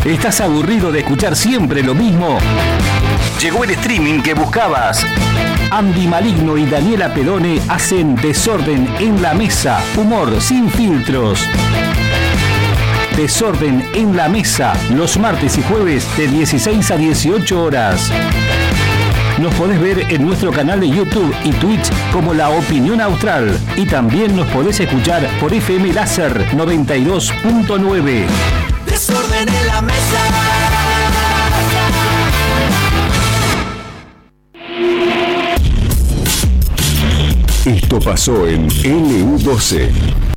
¿Estás aburrido de escuchar siempre lo mismo? Llegó el streaming que buscabas. Andy Maligno y Daniela Pedone hacen Desorden en la Mesa. Humor sin filtros. Desorden en la Mesa, los martes y jueves de 16 a 18 horas. Nos podés ver en nuestro canal de YouTube y Twitch como La Opinión Austral. Y también nos podés escuchar por FM Láser 92.9. Desorden en la Mesa. Esto pasó en LU12.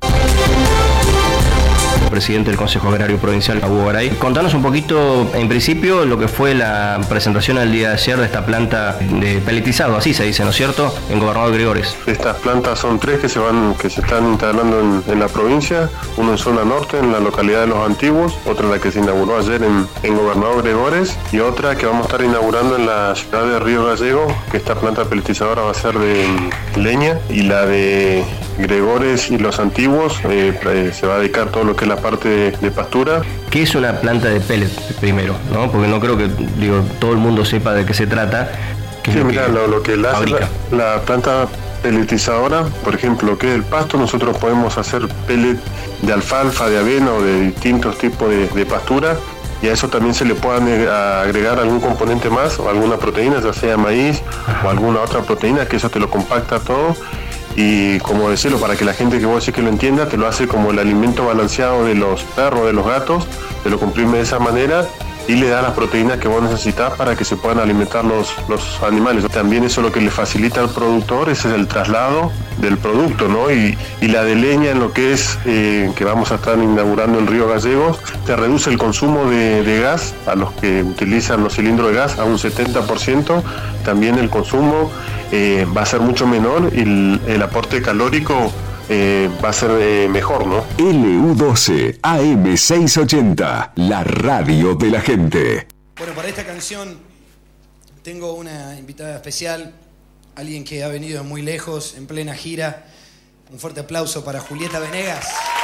Presidente del Consejo Agrario Provincial, Hugo Garay. Contanos un poquito, en principio, lo que fue la presentación el día de ayer de esta planta de pelletizado, así se dice, ¿no es cierto?, en Gobernador Gregores. Estas plantas son 3 que se están instalando en la provincia, uno en zona norte, en la localidad de Los Antiguos, otra la que se inauguró ayer en Gobernador Gregores, y otra que vamos a estar inaugurando en la ciudad de Río Gallego, que esta planta pelletizadora va a ser de leña, y la de Gregores y Los Antiguos se va a dedicar todo lo que es la parte de pastura. ¿Qué es una planta de pellet primero, no? Porque no creo que todo el mundo sepa de qué se trata. Sí, mira, lo que la planta pelletizadora, por ejemplo, lo que es el pasto, nosotros podemos hacer pellet de alfalfa, de avena o de distintos tipos de pastura, y a eso también se le puede agregar algún componente más o alguna proteína, ya sea maíz o alguna otra proteína, que eso te lo compacta todo. Y como decirlo, para que la gente que vos decís que lo entienda, te lo hace como el alimento balanceado de los perros, de los gatos, te lo comprime de esa manera y le da las proteínas que vos necesitas para que se puedan alimentar los animales. También eso lo que le facilita al productor, ese es el traslado del producto, ¿no? Y la de leña, en lo que es, que vamos a estar inaugurando en Río Gallegos, te reduce el consumo de gas a los que utilizan los cilindros de gas a un 70%, también el consumo va a ser mucho menor y el aporte calórico va a ser mejor, ¿no? LU12 AM680, la radio de la gente. Bueno, para esta canción tengo una invitada especial, alguien que ha venido de muy lejos, en plena gira. Un fuerte aplauso para Julieta Venegas.